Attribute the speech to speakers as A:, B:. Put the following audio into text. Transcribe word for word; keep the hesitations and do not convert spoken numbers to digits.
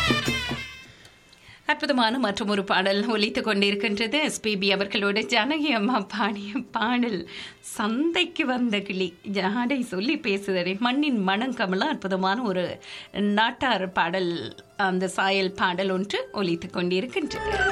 A: அற்புதமான மற்றும் ஒரு பாடல் ஒலித்துக் கொண்டிருக்கின்றது. எஸ்பிபி அவர்களோட ஜானகி அம்மா பாடிய பாடல். சந்தைக்கு வந்த கிளி ஜாடை சொல்லி பேசுதடே மண்ணின் மனம் கமல அற்புதமான ஒரு நாட்டார் பாடல், அந்த சாயல் பாடல் ஒன்று ஒலித்துக் கொண்டிருக்கின்றது.